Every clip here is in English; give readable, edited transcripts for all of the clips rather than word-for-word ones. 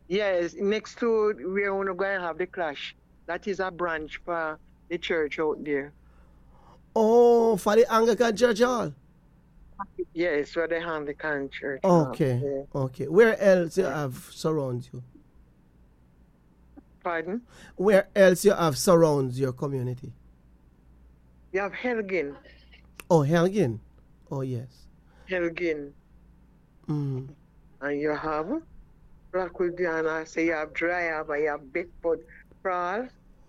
Yes, next to where we're going to have the clash. That is a branch for the church out there. Oh, for the Anglican Church Hall. Yes, where they have the church hall. Okay, Yeah. okay. Where else you Yeah. have surrounds you? Pardon? Where else you have surrounds your community? You have Helgin. Oh, Helgin. Oh, yes. Helgin. Mm. And you have Blackwood Diana. So you have Dryhaven, you have Bickford Crawl.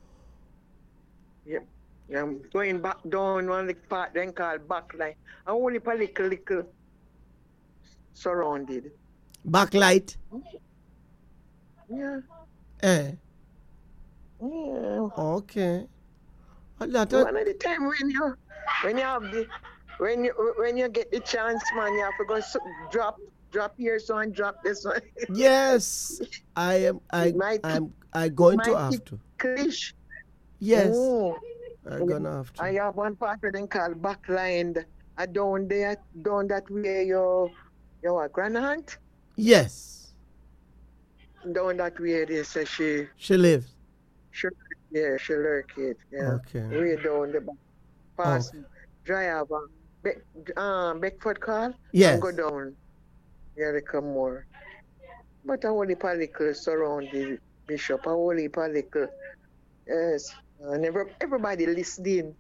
Yep. I'm going back down one the part then called Backline. I only a little surrounded. Backlight. Yeah. Eh. Yeah. Okay. A lot One of, of the time when you have the when you get the chance, man, you have to go drop here so and drop this one. yes. It might I going to might have be to. cliché. Yes. Oh. I'm gonna have to. I have one part of them called Backline. I down there, down that way your grandaunt. Yes. Down that way they say She lives. she she lurk it. Yeah. Okay. Way down the back. Past Okay. Dryhaven. Beckford Call Yes. and go down. Yeah, they come more. But I only political surround the bishop. I only political. Yes. And everybody listening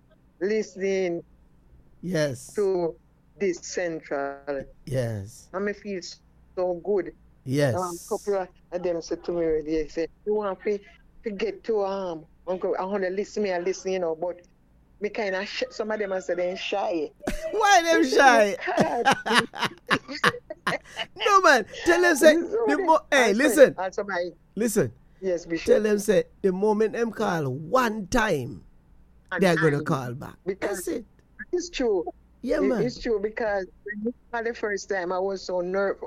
Yes. to this central. Yes. And me feel so good. Yes. Couple of them said to me, they said, you want to get to Uncle, I want to listen, you know, but me kind of some of them are saying shy. Why them shy? No man. Tell them say hey, listen. Listen. Yes, Bishop. Tell them say the moment them call one time, they're gonna call back. Because That's it. it's true. Yeah, man. It's true because for the first time I was so nervous.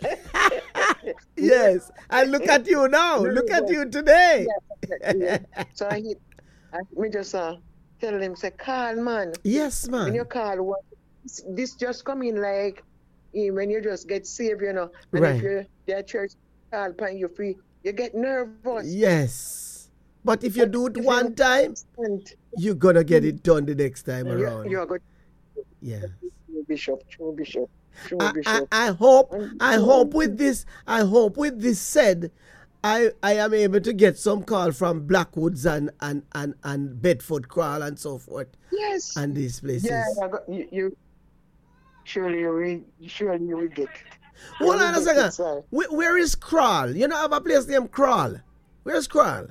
Yes. And look at you now. Look at you today. Yeah. So me just tell them, say, call, man. Yes, man. When you call, this just come in like when you just get saved, you know. And right. if their church call upon you free, you get nervous. Yes. But if you do it one time, you're going to get it done the next time around. You're good. Yes. True bishop. I hope with this said, I am able to get some call from Blackwoods and Bedford Crawl and so forth. Yes. And these places. Yeah, you surely you will get it. Hold on a second. Where is Crawl? You know, have a place named Crawl. Where's Crawl?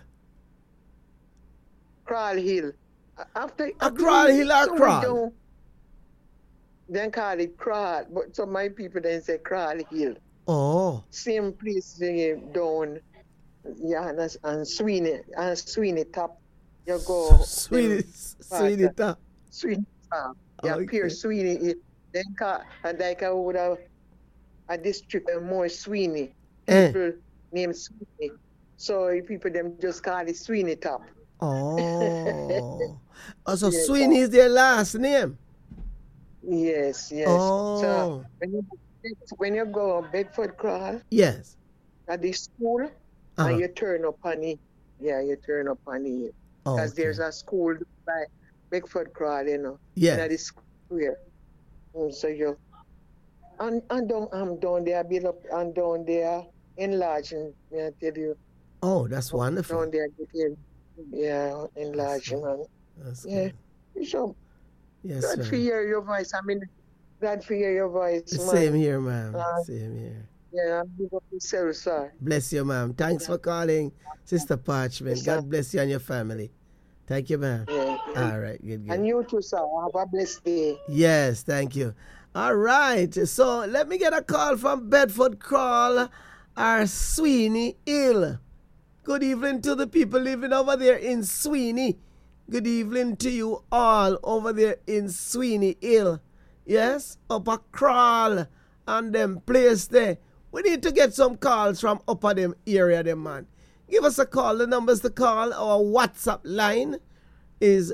Crawl Hill. After Crawl Hill or Crawl? Then call it Crawl, but some of my people then say Crawl Hill. Oh. Same place down, yeah, and Sweeney top. You go Sweeney top. Sweeney top. Yeah, okay. Pierre Sweeney. Then call and like I would have a district more Sweeney. People named Sweeney. So people them just call it Sweeney top. Oh. So yes, Sweeney is their last name. Yes. Oh. So when you go Bedford Crawl, yes, at the school, and you turn up on it. Yeah, you turn up on it. Because there's a school by Bedford Crawl, you know. Yes. In the square. So you and down there build up and down there enlarging, may I tell you. Oh, that's wonderful. Down there enlarging. That's yeah. Good. So yes, glad to hear your voice. I mean, glad to hear your voice. Same here, ma'am. Same here. Yeah, big up yourself, sir. Bless you, ma'am. Thanks for calling, Sister Parchment. Yes, God bless you and your family. Thank you, ma'am. Yeah. All right, good. And you too, sir. Have a blessed day. Yes, thank you. All right, so let me get a call from Bedford Crawl or Sweeney Hill. Good evening to the people living over there in Sweeney. Good evening to you all over there in Sweeney Hill. Yes, Upper Crawl and them place there. We need to get some calls from upper them area, them man. Give us a call. The numbers to call. Our WhatsApp line is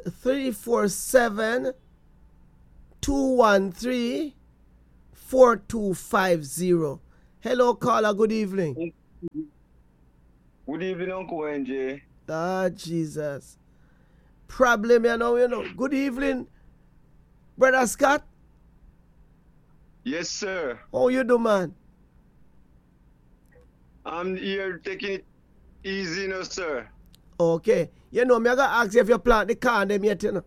347-213-4250. Hello, caller. Good evening. Good evening, Uncle NJ. Ah, Jesus. Problem, you know. Good evening, Brother Scott. Yes, sir. How you do, man? I'm here taking it easy, no, sir. Okay. You know, me I gotta ask you if you plant the corn them yet, you know.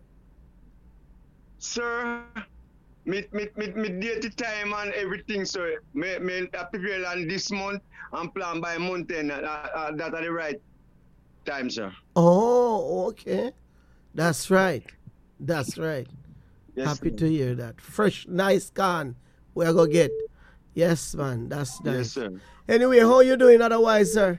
Sir, me date the time and everything, sir. Me prepare land this month and plan by month end. That are the right time, sir. Oh, okay. That's right. That's right. Yes, Happy sir. to hear that. Fresh, nice corn we're gonna get. Yes, man. That's nice. Yes, sir. Anyway, how you doing otherwise, sir?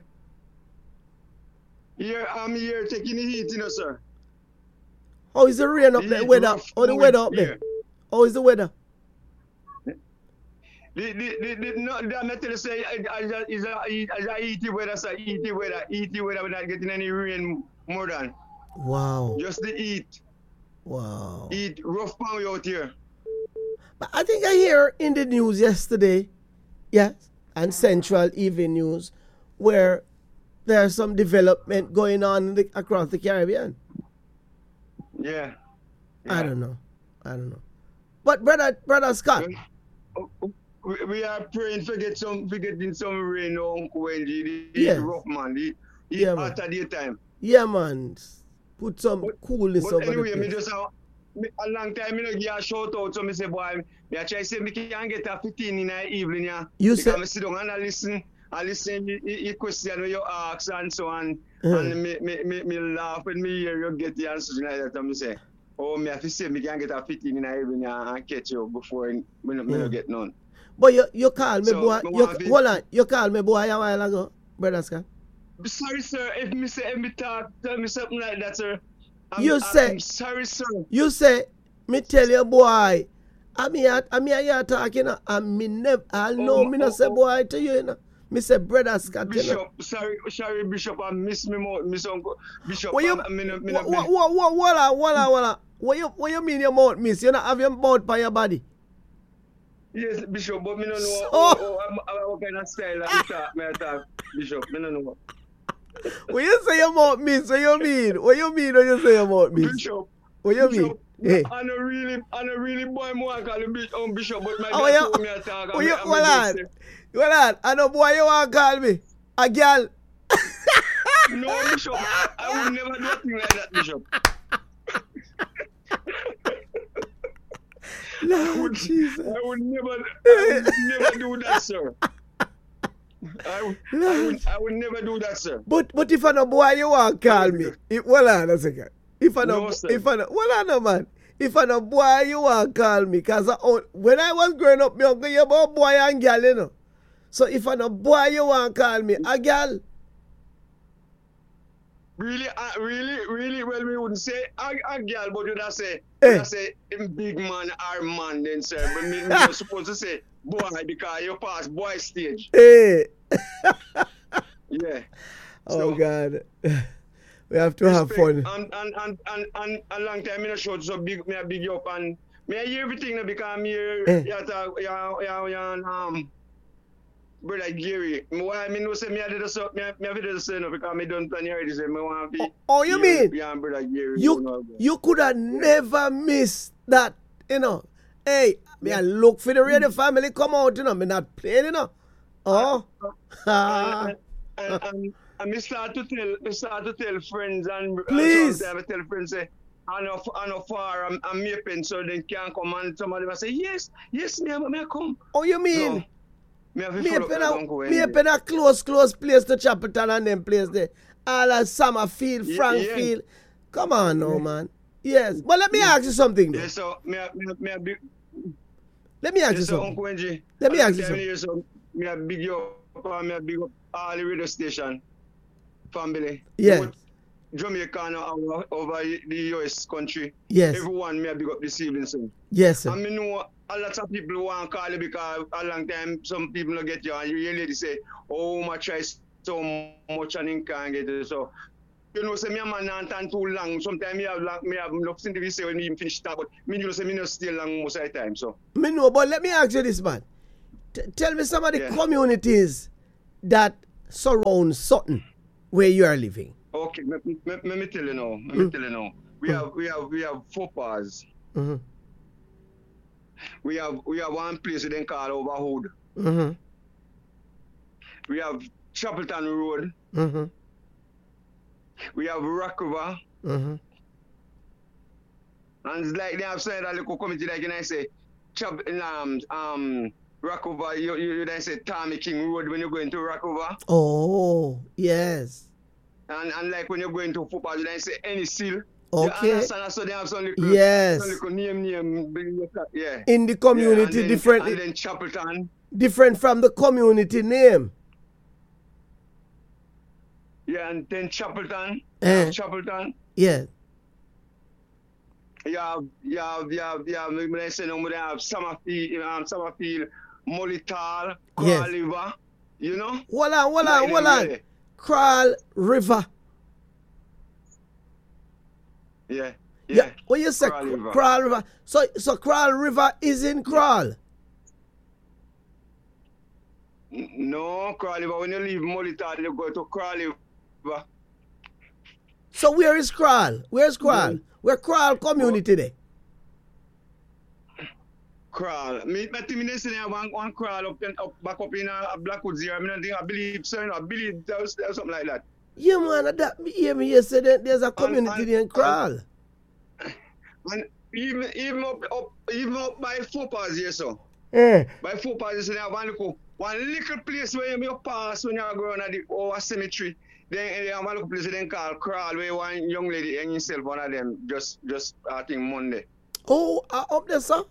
I'm here taking the heat, you know, sir. How is the rain up The there? heat Weather? rough How the going weather up there? here. How is the weather? No, I'm not telling you, say, it's a heaty weather, sir. Heaty weather. We're not getting any rain more than. Wow. Just the heat. Wow. Heat, rough pound out here. But I think I hear in the news yesterday, yes, and Central Evening News, where there's some development going on across the Caribbean. Yeah. I don't know. But brother Scott, We are praying for getting some rain on Uncle Wendy. The Yes. rough man. The Yeah, man. after daytime. Yeah, man. Put some coolness But over anyway, the me place. just a long time me give a shout out. So me say, boy, me I try say me can get a 15 in the evening, yeah. You because say- me sit down and I listen the question you ask and so on. Uh-huh. And me laugh when me hear you get the answers like that. And me say, oh, me have to say me can get a 15 in the evening and catch you before me no get none. But you called me So, boy. me You, want to- hold on. You called me boy a while ago, brother Scott. Sorry, sir. If me talk, tell me something like that, sir. You say- I'm sorry, sir. You say, me tell you boy, I'm here talking, and me never, I know me not say boy to you, you know. Me say brother Scott, you know. Bishop, sorry, Bishop. I miss me more, miss Uncle Bishop. What you, me no- what you mean your mouth miss? You not have your mouth by your body. Yes, Bishop, but me no know So- what kind of style that me talk, Bishop. Me no know. When you say your mouth miss, what you mean? What you mean when you say your mouth miss? Bishop. What you mean? Bishop, Hey. I don't really boy more call him Bishop, but my Oh, dad you, told me I talk. oh, you, hold on. I know boy you want to call me. A girl. No, Bishop. I would never do a thing like that, Bishop. Lord Jesus. I would never do that, sir. I would never do that, sir. But if I know boy you want to call me. Hold on a second. If I know, No, sir. hold on a man. If I know boy you want to call me, cause when I was growing up, me uncle you about boy and girl, you know. So if I know boy you want to call me, a girl. Really, well, we wouldn't say a girl, but you'd say, Eh. say big man or man, then, sir. But me not supposed to say boy because you pass boy stage. Hey. Yeah. Oh So, God. We have to have fun. And a long time in a show, so big me a big you up and me I hear everything now because I'm here. Eh. Brother Gary, why me know say me I did so me I did so no because me don't plan already say me want to be. Oh, you mean Yeah, Brother Gary. you could have never missed that, you know. Hey, me I look for the radio family come out, you know. Me not playing, you know. Oh. And me start to tell friends and Please. sometimes I tell friends say I know far I'm mapping so they can come and somebody will say yes me I come. Oh, you mean? So, me have to Me follow up Uncle Wendy. up in a close place to Chapelton and them place there. All of Summerfield, Yeah, Frankfield. Come on now, man. Yes. But let me ask you something, though. Yeah, so me a big Let me ask you so something. Uncle Wendy. Let me ask you Tell something. here, so me a big you up me a big up all the radio station family. Yes. Both Jamaica and over the US country. Yes. Everyone me a big up this evening, so. Yes, sir. I mean, know a lot of people want to call you because a long time some people don't get you and you really say, oh, I try so much and you can't get it. So, you know, say me a man not stand too long. Sometimes me have enough things to say when me finish that, but me you know say me not stay long most of the time. So, Me know, but let me ask you this, man. Tell me some of the Yeah. communities that surround Sutton. where you are living? Okay, let me tell you now. Let me tell you now. We have footpaths. Mm-hmm. We have one place we then call Overhood. Mm-hmm. We have Chapelton Road. Mm-hmm. We have Rock River. Mm-hmm. And it's like they have said that little committee, like, I say, Rock River, you then say Tommy King Road when you go into Rock River. Oh, yes. And like when you're going to football, you then say any seal. Okay. You understand? So they have some little, Yes. some little name, yeah. In the community, and different. And then Chapelton. Different from the community name. Yeah, and then Chapelton. Chapelton. Yes. You have, maybe I say, we have Summerfield, Molital, Crawl River, you know? Hold on. Crawl River. Yeah. When you say Crawl River, so Crawl River is in Crawl? No, Crawl River, when you leave Molital, you go to Crawl River. So where is Crawl? Where's Crawl? Mm-hmm. Where Crawl community there? Crawl. I think they say they have one Crawl back up in Blackwood here. I believe there was something like that. Yeah, man, that hear me yesterday. There's a community in Crawl. And even up by footpaths here, so. By footpaths, they have one little place where you pass when you're going at the cemetery. Then they have one little place they call Crawl, where one young lady and himself, one of them, just I think Monday. Oh, up there, sir?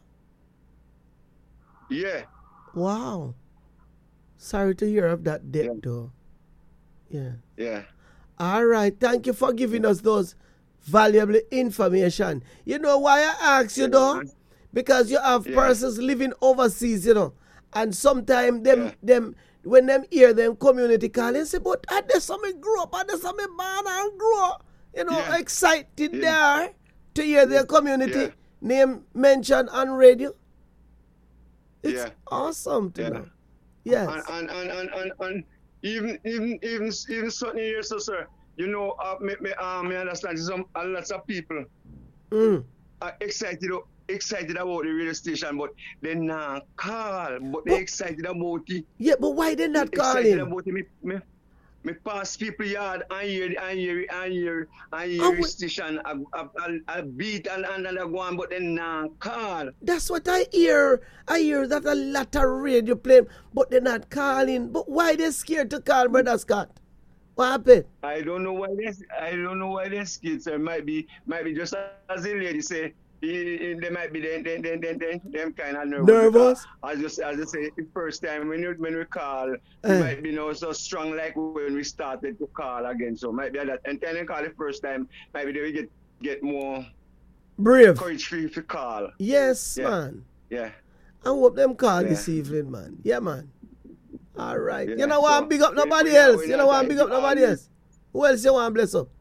Yeah. Wow. Sorry to hear of that death, though. Yeah. All right. Thank you for giving us those valuable information. You know why I ask you, though? Because you have persons living overseas, and sometimes them when them hear them community call, they say, but I just saw me grow up, I just saw me born and grow up. Excited there to hear their community name mentioned on radio. It's awesome to know. Yes. And even certain years, so, sir, me understand some lots of people are excited about the radio station, but they not call. But they excited about it. Yeah, but why they not calling? Excited about it. Me pass people yard and hear the station a beat and another one, but they not call. That's what I hear. I hear that a lot of radio playing, but they're not calling. But why they scared to call, Brother Scott? What happened? I don't know why they're scared, sir. Might be just as the lady say. They might be them kind of nervous. I just say the first time when we call, it might be not so strong like when we started to call again. So might be that. And then they call the first time, maybe they will get more brave, courage free to call. Yes, man. Yeah. I hope them call this evening, man. Yeah, man. All right. Yeah, you know what? Big up nobody else. Big up nobody else. Who else you want to bless up?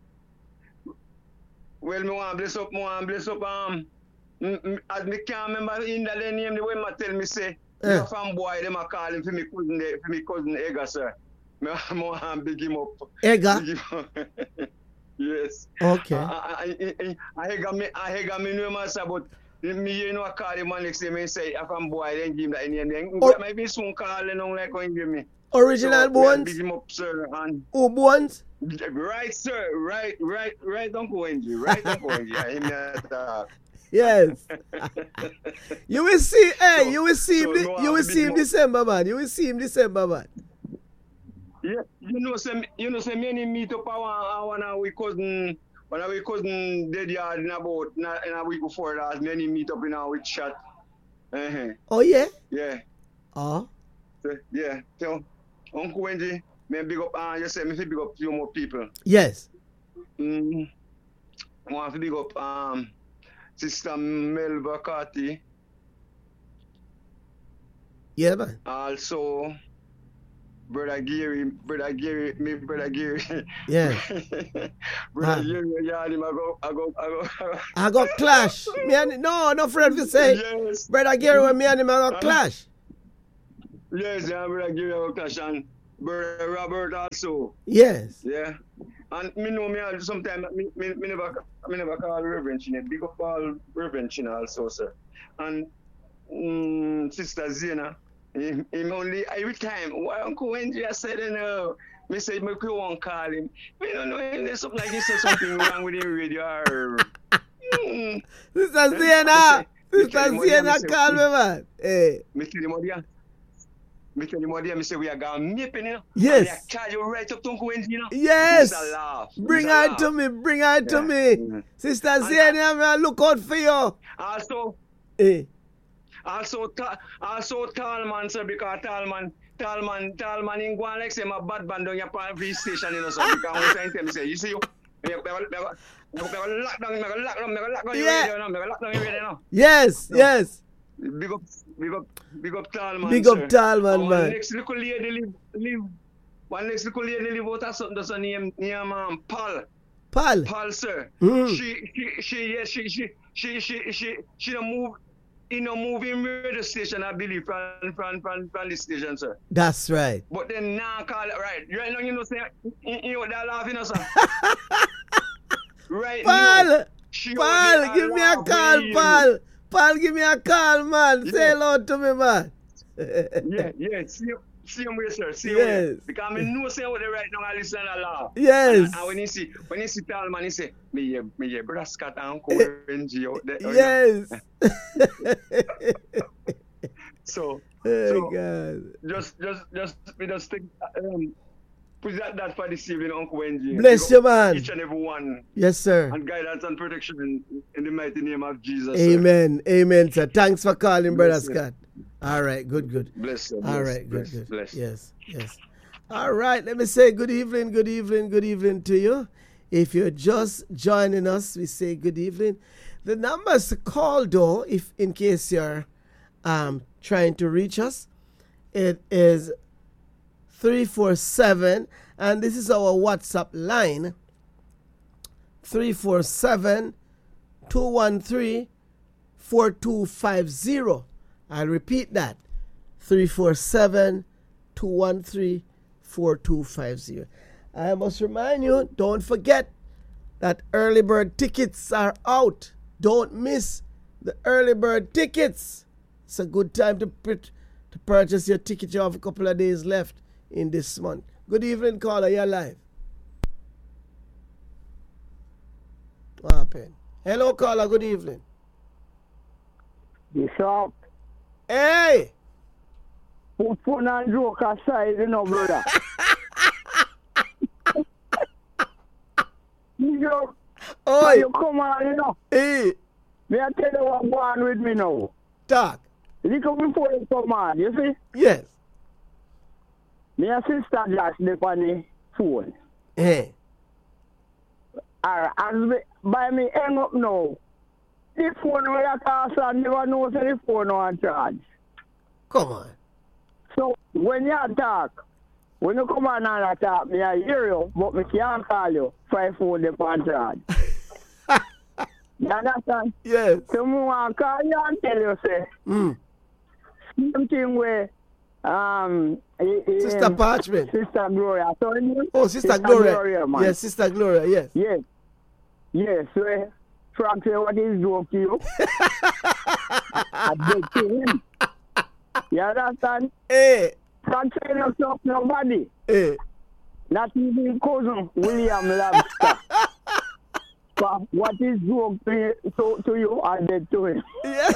Well, I want to bless up, as me can't remember in that name, the way I tell me say, you're from boy, them are calling for me cousin Edgar, sir. I want to big him up. Edgar? Yes. Okay. I got me know myself, but me, I call him and next day, me say, if I'm boy, then give him that name. Then maybe soon call him like when give me. Original Bones? Big him up, sir. Who Bones? Right, sir. Right, Uncle Wendy. Right, Uncle Wendy. I mean that. Yes. You will see. Hey, you will see him December, man. You will see him December, man. Yeah, say many meet up one of we cousin dead yard in a week before that. Many meet up in our chat. Oh yeah. Yeah. Oh. Yeah. So Uncle Wendy. May big up, you say me big up few more people. Yes. I want to big up Sister Melba Carty. Yeah, man. Also, Brother Gary. Yeah. Brother Gary, I go clash. No friend to say. Yes. Brother Gary, when me and him I go clash. Yes, Brother Gary, I go clash. And Brother Robert also. Yes. Yeah. And me know me sometimes me never call Reverend Chine. Big up all Reverend Chine also, sir. And Sister Zena, him only every time. Why Uncle Wendy I said no. Me say me won't call him. Me don't know if there's something like he said something wrong with him radio. Sister Zena. Sister Zena call me, man. Hey. Me tell him what there. Me say we are going nipping, you know. Yes. And I charge you right up to Uncle Wendy, you know. Yes. Mr. Laugh. Bring Mr. her Laugh. to me. Bring her to me. Mhm. Sister Zena, I look out for you. Also, Hey. Talman, sir, because Talman in Guan like say my bad band on your police station, you know, so because one time tell me say, you see you, me lock down your radio, no, me lock down your radio, no. Yes, yes. Big up Talman, Big sir. up Talman, And man. One next little lady live out of something that's name Paul. Pal. Paul, sir. Mm. She don't move in a moving radio station, I believe, from the station, sir. That's right. But then now call it right. Right now, you know, say you know that laughing, sir. Right Pal. now. She Pal, only give me a laugh call, when you- Pal. Pal, give me a call, man. Say Yeah. hello to me, man. Yeah. See him way, sir. See him Yes. way. Because I know say what they right now, I listen and laugh. Yes. And when you see Talman, he say, me brother Scott and Uncle Wendy out there. Yes. So Oh, God. just think, put that for this evening, Uncle Wendy. Bless you, man. Each and every one, Yes, sir. and guidance and protection in the mighty name of Jesus. Sir. Amen. Amen, sir. Thanks for calling, Brother Bless you. Scott. All right. Good. Bless you. All bless, right. bless, Good. Bless. Yes. All right. Let me say good evening to you. If you're just joining us, we say good evening. The numbers to call, though, if in case you're trying to reach us, it is 347, and this is our WhatsApp line, 347-213-4250. I'll repeat that, 347-213-4250. I must remind you, don't forget that early bird tickets are out. Don't miss the early bird tickets. It's a good time to purchase your ticket. You have a couple of days left in this month. Good evening, caller. You're live. What happened? Hello, caller. Good evening. Bishop, Hey! put phone and joke aside, you know, brother. Bishop, Oi! you come on, you know. Hey! Me I tell you what's going on with me now. Talk. Look up before you come on, you see? Yes. Me and sister just live on the phone. Hey. As by me hang up now, the phone where I call and never know say the phone on charge. Come on. So when you talk, when you come on and talk, me I hear you, but me can't call you for your phone dey on charge. You understand? Yes. So me want call you and tell you say, same thing where Sister Parchment. Sister Gloria. So, Oh, Sister Gloria. man. Yes, Sister Gloria, yes. Yes, so Frank say what is doing to you? I did to him. You understand? Hey. Frank say no nobody. Hey. Not even cousin William Lobster. But what is doing to you, I did to him. Yes.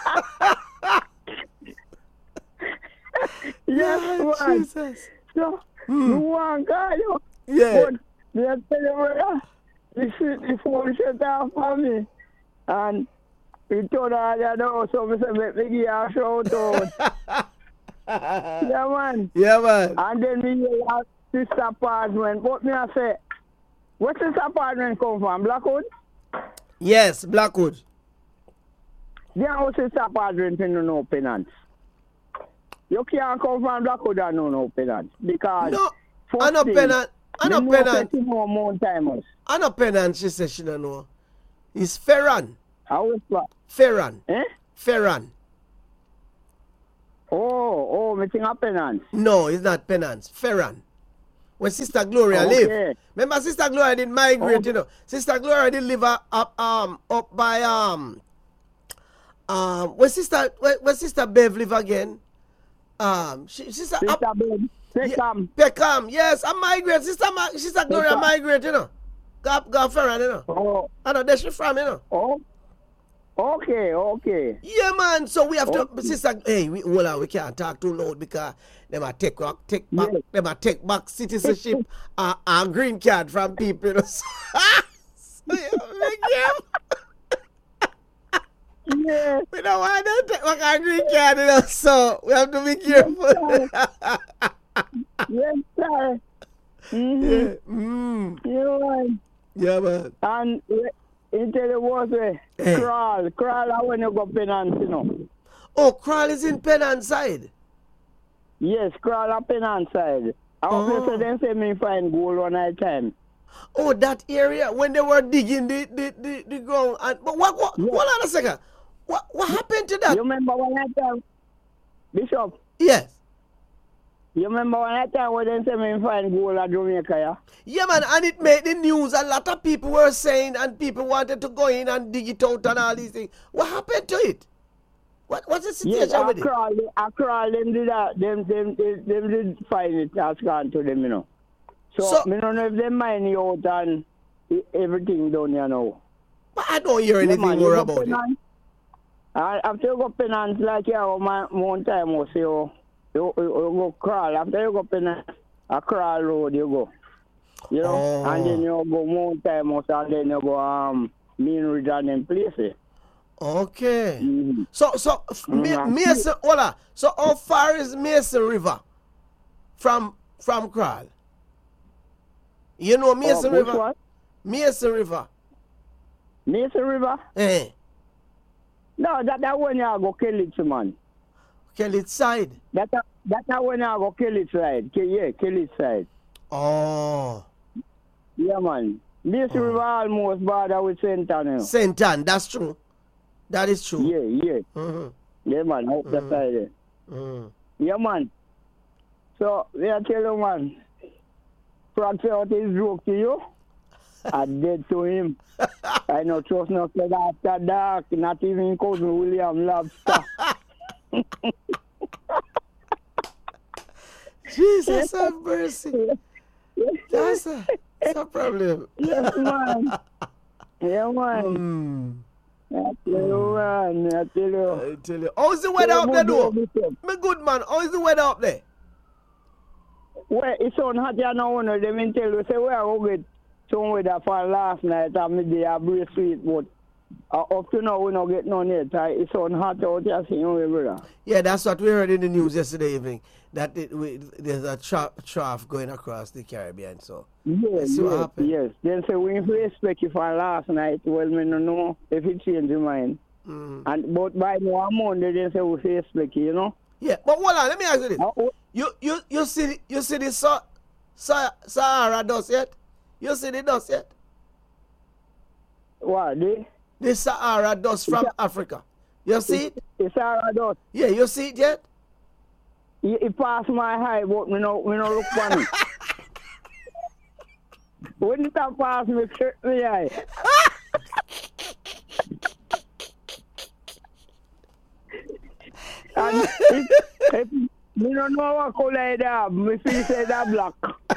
Yes, man. Jesus. So, you want guy, you. Yeah. But me I tell you, brother, the phone shut off for me. And he told her that no, so I said, make me give you a shout out. Yeah, man. Yeah, man. And then me hear your sister apartment. But me I say, what's this apartment come from? Blackwood? Yes, Blackwood. The house is apartment in no penance. You can't come from Blackwood and no penance. Because No, I no penance. I no penance. I no penance, she said she don't know. It's Ferran. How is that? Ferran. Eh? Ferran. Me think of Penance. No, it's not Penance. Ferran. When Sister Gloria Okay. lived. Remember Sister Gloria didn't migrate, you know. Sister Gloria did live up by where Sister Bev live again? Sister Bev. Peckham. Peckham, yes, I migrate. Sister Gloria Peckham. migrate, you know. Go Ferran, you know. Oh. I know that's she from, you know. Oh. Okay. Yeah, man. So we have to, Sister. Hey, we can't talk too loud because them a take back, Yes. them a take back citizenship and green card from people. You know. So yeah, Yes. we don't want them to take back our green card, you know. So we have to be careful. Yes, sir. Mm-hmm. Yeah, man. And into the water, crawl out when you go Penance, you know. Oh, Crawl is in Penance side. Yes, crawl up Penance side. I hope you say me find gold one night time. Oh, that area when they were digging the ground. And but what hold on a second. What happened to that? You remember when I tell Bishop? Yes. You remember when I tell when they say me find gold at Jamaica, yeah? Yeah, man, and it made the news. A lot of people were saying, and people wanted to go in and dig it out and all these things. What happened to it? What's the situation Yes, with it? I crawl them did that. Them did find it. That's gone to them, you know. So me don't know if they mine you out and everything done, you know. But I don't hear anything more about it. After you go Penance, like one time or so, you go crawl. After you go Penance, a crawl road you go. You know, and then you go one time or so, and then you go Mean Ridge and them places. Okay. Mm-hmm. So Mason, hola. So how far is Mason River from Crawl? You know Mason River? What? Mason River. Mason River? Eh. No, that one you go kill it, man. Kill it side. That one you go kill it side. Yeah, kill it side. Oh. Yeah, man. Mason River almost border with St. Anne. St. Anne, that's true. That is true. Yeah. Mm-hmm. Yeah, man, up the side there. Mm. Yeah, man. So, I tell you, man, Fracture out his joke to you. I did to him. I know trust no said after dark, not even cousin William Lobster. Jesus have mercy. That's a problem. Yes, man. Yeah, man. I tell you, man. I tell you. I tell you. How's the weather up there, though? My good man, how's the weather up there? Well, it's so hot here now, one of them tell you, say, where I go get some weather for last night, and midday I break sweet, but up to now, we don't get none yet. It's so hot out here, see you, brother. Yeah, that's what we heard in the news yesterday evening, that there's a trough going across the Caribbean, so Yes. Then say, we expect you for last night, well, me don't know if it changed your mind. And but by now, Monday, they say we expect you, you know? Yeah, but hold on, let me ask you this. You see the Sahara dust yet? You see the dust yet? What, The Sahara dust from Africa. You see it? The Sahara dust. Yeah, you see it yet? It passed my eye, but me no look funny. When it pass me, hurt me eye. And if me don't know what color it is, me feel say that black.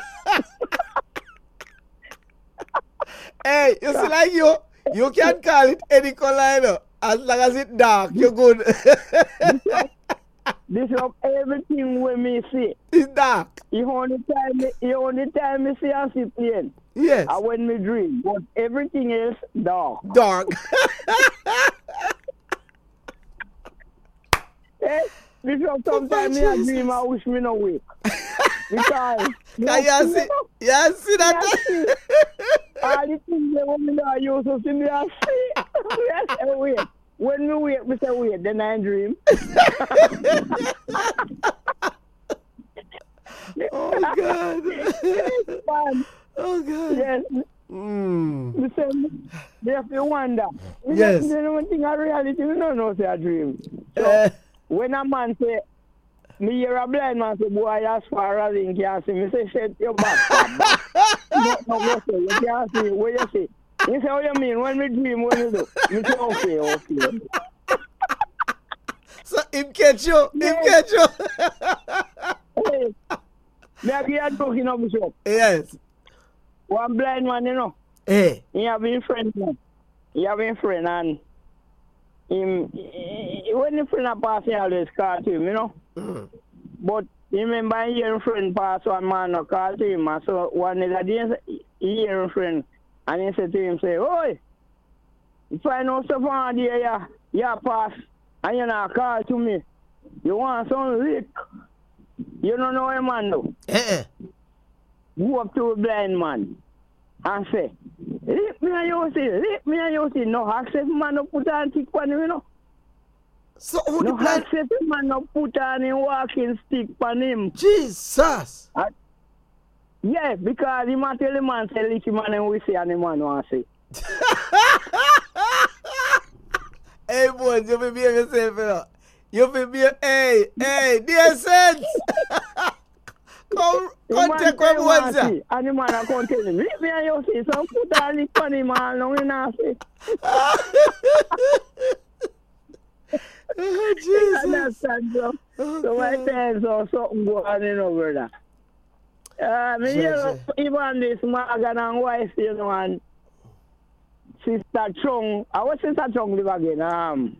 Hey, you see like you can call it any color, you know, as long as it's dark, you're good. This of everything when me see. It's dark. The only time me see a seaplane. Yes. And when me dream, but everything else dark. Dark. Because sometimes me a dream, I wish me no wake. Because you see that? all the things that women are used to see me, I see. I say, wait. When me wake, me say, wait, then I dream. Oh, God. Oh, God. Yes. Me say, they have to wonder. Yes. The one thing I reality, we don't know say a dream. So, when a man say, me hear a blind man say, boy, as far as he can see. Me say, shut your back. No, you can't see. What you say? You say, what you mean? When we dream, what you do? Me say, okay. So him catch you. Hey, me a give you a joke, you know, Bishop. Yes. One blind man, you know. Hey. He have a friend, man. He have a friend, and when the friend pass, he always call to him, you know. But he remember he hear friend pass, one man no call to him. And so one day he hear friend, and he said to him, say, "Oi, if I know stuff on there, yeah, pass, and you not call to me, you want some lick? You don't know a man though. Go up to a blind man and say, lick me and you see, no access man no put on stick on him, you know. So who No the blind? access man no put on him walking stick on him. Jesus. Yeah, because he might tell the man say lick him and then we say and the man want say. Hey boy, you be yourself, you know. You be hey, dear sense. Come take one one, sir. And the man come tell him, lick me and you see, so put on lick on him and no we not say. Oh, Jesus. Understand, bro? So I tell so something go on in over there. Me hear even this Morgan and wife, you know, and Sister Chung. Our Sister Chung live again?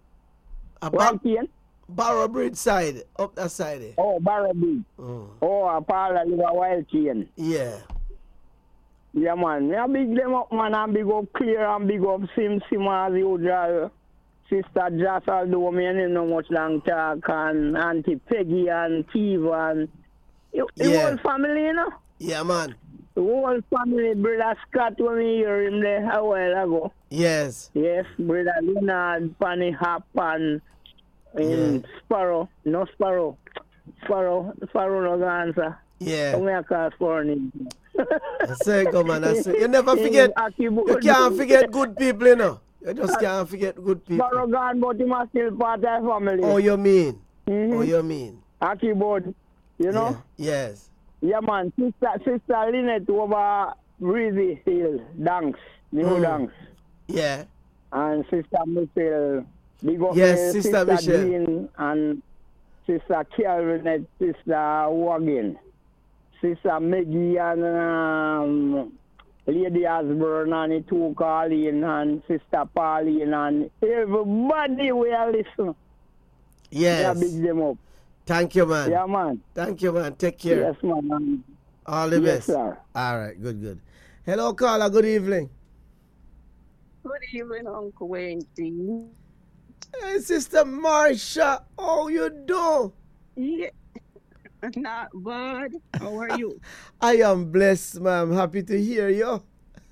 Barrow Bridge side, up that side. Oh, Barrow Bridge. Oh, Paula live a Wild Chain. Yeah. Yeah, man. Me a big them up, man, and big up Clear and big up Sim as you drive. Sister Joss, although me and no much long talk, and Auntie Peggy and Steve and the whole family, you know? Yeah, man. The whole family, Brother Scott, when we hear him there a while ago. Yes. Yes, Brother Leonard, Panny Hop, and Sparrow. No Sparrow. Sparrow no answer. Yeah. So me a call for him. I say, come on, I say. You never forget. You can't forget good people, you know. You just can't forget good people. Sparrow gone, but he must still part of the family. Oh, you mean? Oh, you mean? Aki board, you know? Yeah. Yes. Yeah, man. Sister Lynette over Breezy Hill, Danks, New Danks. Yeah. And Sister Michelle, big up Sister Michelle. Jean and Sister Calvinette, Sister Wagon, Sister Maggie and Lady Osborne and the two Colleen and Sister Pauline and everybody will listen. Yes. Yeah, big them up. Thank you, man. Yeah, man. Thank you, man. Take care. Yes, man. All the best. Sir. All right, good. Hello, caller. Good evening. Good evening, Uncle Wayne. Hey, Sister Marsha. How you do? Yeah, not bad. How are you? I am blessed, ma'am. Happy to hear you.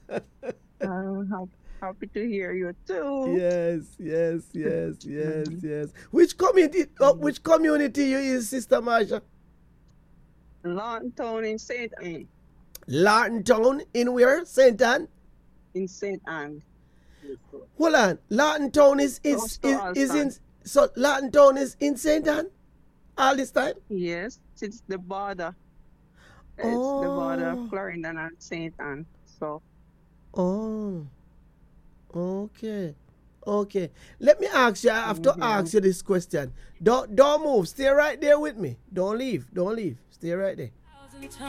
Happy to hear you too. Yes. Which community you is, Sister Marsha? Lawton Town in St. Anne. Lawton Town in where? St. Anne? In St. Anne. Hold on. Lawton Town is in Lawton Town is in St. Anne all this time? Yes, it's the border. It's the border of Clarendon and St. Anne. So. Oh. Okay. Let me ask you. I have to ask you this question. Don't move. Stay right there with me. Don't leave. Stay right there.